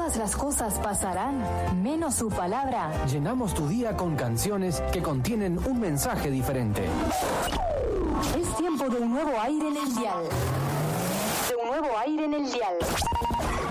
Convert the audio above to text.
Todas las cosas pasarán, menos su palabra. Llenamos tu día con canciones que contienen un mensaje diferente. Es tiempo de un nuevo aire en el dial. De un nuevo aire en el dial.